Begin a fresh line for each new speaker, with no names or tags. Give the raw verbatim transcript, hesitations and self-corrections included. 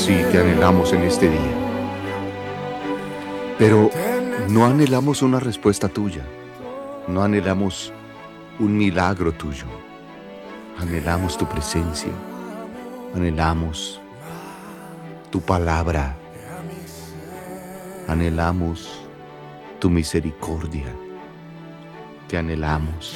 sí, te anhelamos en este día. Pero no anhelamos una respuesta tuya, no anhelamos un milagro tuyo. Anhelamos tu presencia, anhelamos tu palabra, anhelamos tu misericordia. Te anhelamos.